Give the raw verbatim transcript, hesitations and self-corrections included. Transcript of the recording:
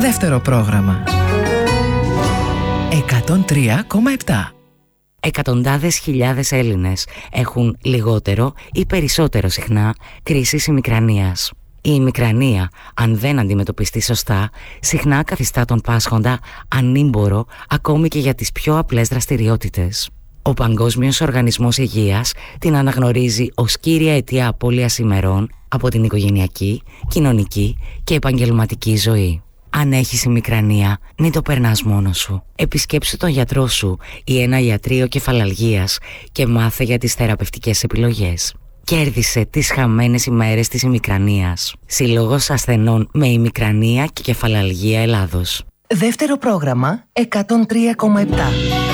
Δεύτερο πρόγραμμα. εκατόν τρία κόμμα επτά. Εκατοντάδες χιλιάδες Έλληνες έχουν λιγότερο ή περισσότερο συχνά κρίσεις ημικρανίας. Η ημικρανία, αν δεν αντιμετωπιστεί σωστά, συχνά καθιστά τον πάσχοντα ανήμπορο ακόμη και για τις πιο απλές δραστηριότητες. Ο Παγκόσμιος Οργανισμός Υγείας την αναγνωρίζει ως κύρια αιτία απώλειας ημερών από την οικογενειακή, κοινωνική και επαγγελματική ζωή. Αν έχεις ημικρανία, μην το περνάς μόνος σου. Επισκέψου τον γιατρό σου ή ένα ιατρείο κεφαλαλγίας και μάθε για τις θεραπευτικές επιλογές. Κέρδισε τις χαμένες ημέρες της ημικρανίας. Σύλλογος Ασθενών με Ημικρανία και Κεφαλαλγία Ελλάδος. Δεύτερο πρόγραμμα εκατόν τρία κόμμα επτά.